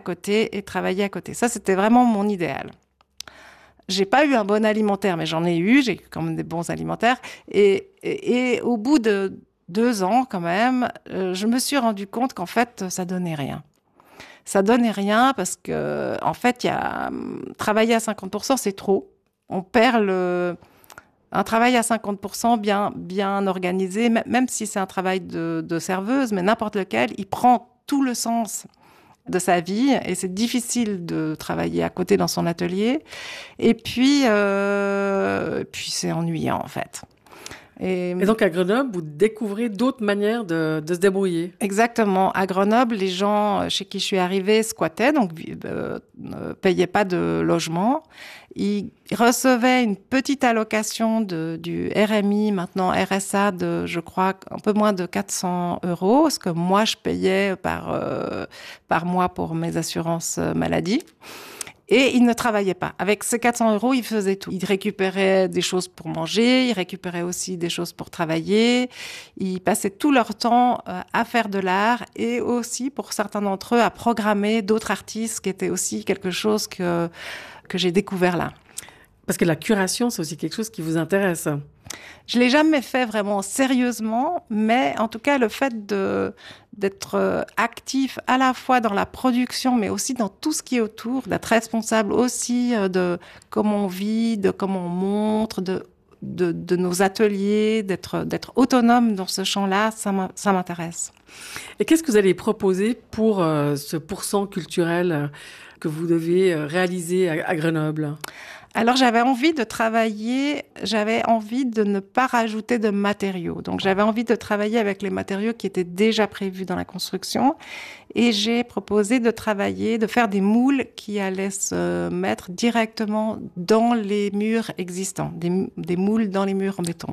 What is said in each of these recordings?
côté et travailler à côté. Ça, c'était vraiment mon idéal. J'ai pas eu un bon alimentaire, mais j'en ai eu. J'ai eu quand même des bons alimentaires. Et au bout de 2 ans, quand même, je me suis rendu compte qu'en fait, ça donnait rien. Ça donnait rien parce que, en fait, travailler à 50%, c'est trop. On perd un travail à 50% bien organisé, même si c'est un travail de serveuse, mais n'importe lequel, il prend tout le sens de sa vie et c'est difficile de travailler à côté dans son atelier. Et puis c'est ennuyant en fait. Et donc à Grenoble, vous découvrez d'autres manières de se débrouiller. Exactement. À Grenoble, les gens chez qui je suis arrivée squattaient, donc ne payaient pas de logement. Ils recevaient une petite allocation du RMI, maintenant RSA, de, je crois, un peu moins de 400 €, ce que moi, je payais par mois pour mes assurances maladie. Et ils ne travaillaient pas. Avec ces 400 €, ils faisaient tout. Ils récupéraient des choses pour manger, ils récupéraient aussi des choses pour travailler. Ils passaient tout leur temps à faire de l'art et aussi, pour certains d'entre eux, à programmer d'autres artistes, ce qui était aussi quelque chose que j'ai découvert là. Parce que la curation, c'est aussi quelque chose qui vous intéresse. Je l'ai jamais fait vraiment sérieusement, mais en tout cas, le fait d'être actif à la fois dans la production, mais aussi dans tout ce qui est autour, d'être responsable aussi de comment on vit, de comment on montre, de nos ateliers, d'être autonome dans ce champ-là, ça m'intéresse. Et qu'est-ce que vous allez proposer pour ce pourcent culturel que vous devez réaliser à Grenoble ? Alors, j'avais envie de ne pas rajouter de matériaux. Donc, j'avais envie de travailler avec les matériaux qui étaient déjà prévus dans la construction. Et j'ai proposé de faire des moules qui allaient se mettre directement dans les murs existants. Des moules dans les murs en béton.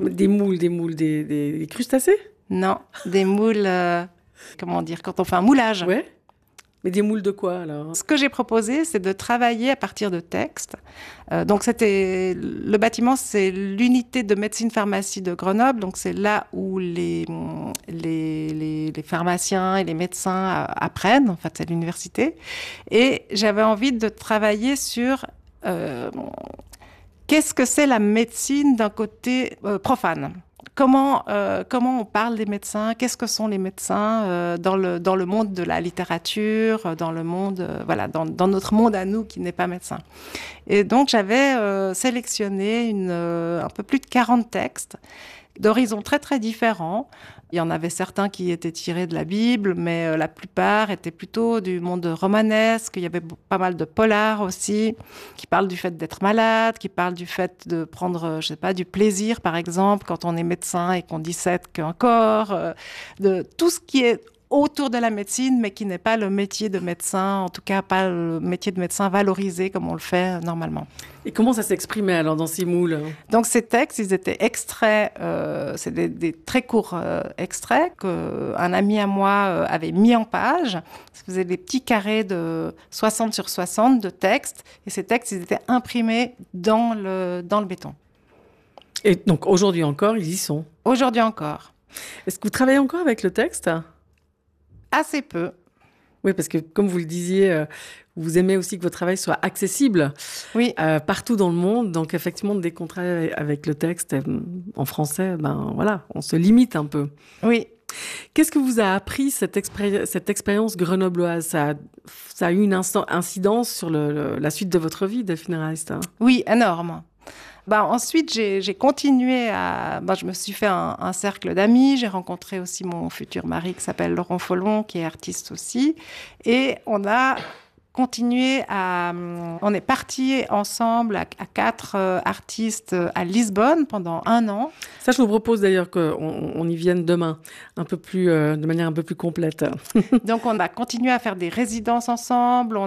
Des crustacés ? Non, des moules, comment dire, quand on fait un moulage. Ouais. Mais des moules de quoi, alors ? Ce que j'ai proposé, c'est de travailler à partir de textes. Donc, le bâtiment, c'est l'unité de médecine-pharmacie de Grenoble. Donc, c'est là où les pharmaciens et les médecins apprennent. En fait, c'est l'université. Et j'avais envie de travailler sur qu'est-ce que c'est la médecine d'un côté profane. Comment on parle des médecins? Qu'est-ce que sont les médecins dans le monde de la littérature, dans le monde, dans notre monde à nous qui n'est pas médecin. Et donc, j'avais sélectionné un peu plus de 40 textes d'horizons très, très différents. Il y en avait certains qui étaient tirés de la Bible, mais la plupart étaient plutôt du monde romanesque. Il y avait pas mal de polars aussi, qui parlent du fait d'être malade, qui parlent du fait de prendre, je sais pas, du plaisir, par exemple, quand on est médecin et qu'on dissèque un corps, de tout ce qui est autour de la médecine, mais qui n'est pas le métier de médecin, en tout cas pas le métier de médecin valorisé comme on le fait normalement. Et comment ça s'exprimait alors dans ces moules ? Donc ces textes, ils étaient extraits, c'est des très courts extraits qu'un ami à moi avait mis en page. Ça faisait des petits carrés de 60 sur 60 de textes, et ces textes, ils étaient imprimés dans le béton. Et donc aujourd'hui encore, ils y sont ? Aujourd'hui encore. Est-ce que vous travaillez encore avec le texte ? Assez peu. Oui, parce que comme vous le disiez, vous aimez aussi que votre travail soit accessible partout dans le monde. Donc effectivement, dès qu'on travaille avec le texte en français, on se limite un peu. Oui. Qu'est-ce que vous a appris cette expérience grenobloise ? Ça a eu une incidence sur la suite de votre vie, Delphine Reist ? Oui, énorme. Ensuite, j'ai continué je me suis fait un cercle d'amis. J'ai rencontré aussi mon futur mari qui s'appelle Laurent Follon, qui est artiste aussi. Et on a continué on est partis ensemble à 4 artistes à Lisbonne pendant 1 an. Ça, je vous propose d'ailleurs qu'on y vienne demain, de manière un peu plus complète. Donc, on a continué à faire des résidences ensemble.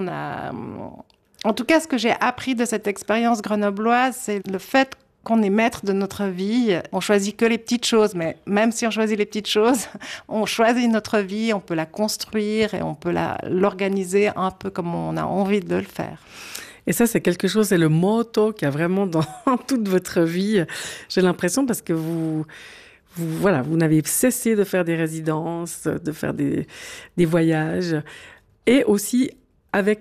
En tout cas, ce que j'ai appris de cette expérience grenobloise, c'est le fait qu'on est maître de notre vie. On choisit que les petites choses, mais même si on choisit les petites choses, on choisit notre vie, on peut la construire et on peut l'organiser un peu comme on a envie de le faire. Et ça, c'est quelque chose, c'est le motto qu'il y a vraiment dans toute votre vie. J'ai l'impression parce que vous n'avez cessé de faire des résidences, de faire des voyages et aussi avec